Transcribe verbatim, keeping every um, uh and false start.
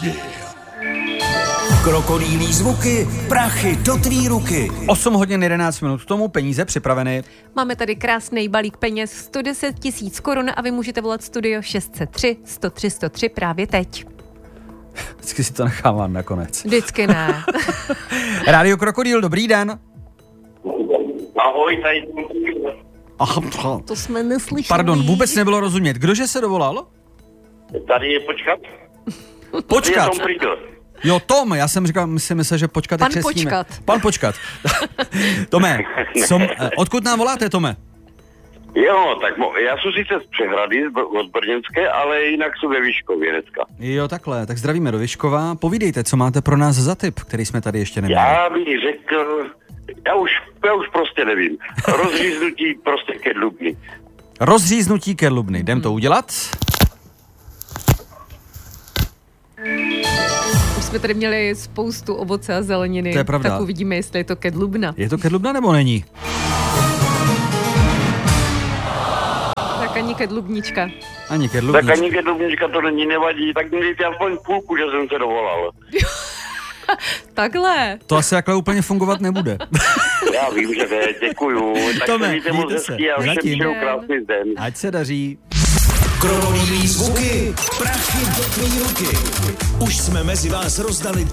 Krokodýlí zvuky, prachy do tvý ruky. osm hodin jedenáct minut k tomu, peníze připraveny. Máme tady krásný balík peněz, sto deset tisíc korun a vy můžete volat studio šest set tři sto tři sto tři právě teď. Vždycky si to nechávám nakonec. Vždycky ne. Rádio Krokodýl, dobrý den. Ahoj, tady. Aha, To jsme neslyšeli. pardon, vůbec nebylo rozumět. Kdože se dovolal? Tady je počkat. Počkat. Je Tom Prýdl. Jo, Tom, já jsem říkal, myslím, myslel, že počkat Pan je křestíme. Počkat. Pan Počkat. Tome, som, odkud nám voláte, Tome? Jo, tak mo, já jsem sice z Přehrady, z Br- od Brněnské, ale jinak jsou ve Výškově dneska. Jo, takhle, tak zdravíme do Vyškova. Povídejte, co máte pro nás za tip, který jsme tady ještě neměli. Já bych řekl, já už, já už prostě nevím. Rozříznutí prostě kedlubny. Rozříznutí kedlubny, jdem to udělat. Už jsme tady měli spoustu ovoce a zeleniny. To je pravda. Tak uvidíme, jestli je to kedlubna. Je to kedlubna nebo není? Tak ani kedlubnička. Ani kedlubnička. Tak ani kedlubnička to není, nevadí, tak mějte aspoň půlku, že jsem se dovolal. Takhle. To asi takhle úplně fungovat nebude. Já vím, že ne, děkuju. Tak Tome, to mějte moc mějte se. hezký a všem Zatím. přeju krásný den. Ať se daří. Krokodýlí zvuky, prachy do tvý ruky. Už jsme mezi vás rozdali